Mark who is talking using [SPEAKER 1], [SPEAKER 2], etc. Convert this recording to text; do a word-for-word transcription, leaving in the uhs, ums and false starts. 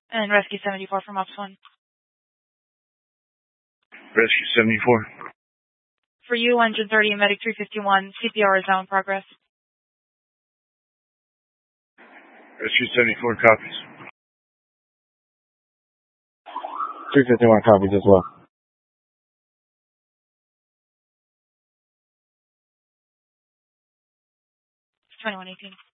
[SPEAKER 1] And Rescue seventy-four from Ops one.
[SPEAKER 2] Rescue seventy-four.
[SPEAKER 1] For you, engine thirty and Medic three fifty-one, C P R is now in progress.
[SPEAKER 2] Rescue seventy-four copies.
[SPEAKER 3] three fifty-one copies as well.
[SPEAKER 1] twenty-one eighteen.